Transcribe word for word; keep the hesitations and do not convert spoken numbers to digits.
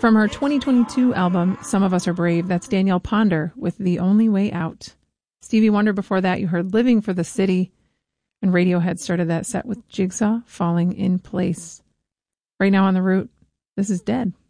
From her twenty twenty-two album, Some of Us Are Brave, that's Danielle Ponder with The Only Way Out. Stevie Wonder before that, you heard Living for the City. And Radiohead started that set with Jigsaw, Falling in Place. Right now on the route, this is Dead.